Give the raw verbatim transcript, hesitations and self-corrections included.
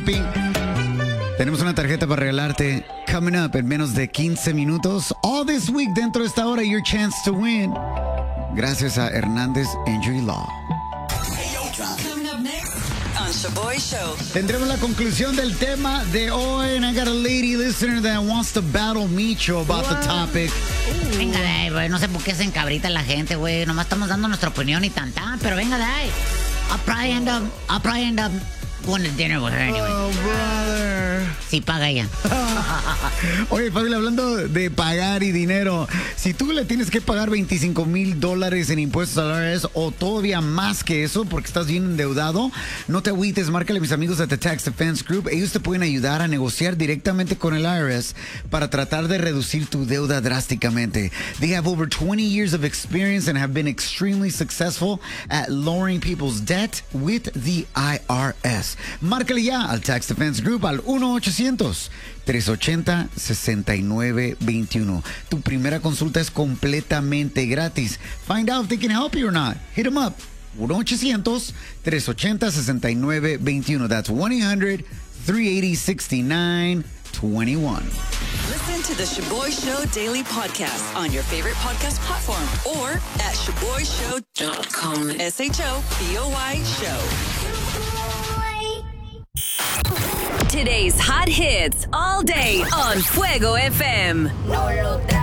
Tenemos una tarjeta para regalarte. Coming up en menos de quince minutos. All this week dentro de esta hora, your chance to win. Gracias a Hernández Injury Law. Coming up next on Shaboy Show. Tendremos la conclusión del tema de hoy. And I got a lady listener that wants to battle Micho about the topic. Venga de ahí, güey. No sé por qué se encabrita la gente, güey. Nomás estamos dando nuestra opinión y tan tan. Pero venga de ahí. I'll probably end up, I'll probably end up going to dinner with her anyway. Oh, brother. Sí, paga ella. Oye, Fabio, hablando de pagar y dinero, si tú le tienes que pagar veinticinco mil dólares en impuestos al I R S o todavía más que eso porque estás bien endeudado, no te agüites, márcale a mis amigos de The Tax Defense Group. Ellos te pueden ayudar a negociar directamente con el I R S para tratar de reducir tu deuda drásticamente. They have over twenty years of experience and have been extremely successful at lowering people's debt with the I R S. Márcale ya al Tax Defense Group al uno ochocientos, tres ochenta, sesenta y nueve veintiuno. Tu primera consulta es completamente gratis. Find out if they can help you or not. Hit them up. uno ochocientos, tres ochenta, sesenta y nueve veintiuno. That's one eight hundred, three eighty, sixty-nine twenty-one. Listen to the Shaboy Show Daily Podcast on your favorite podcast platform or at shaboy show dot com. S H O B O Y Show. Today's hot hits all day on Fuego F M.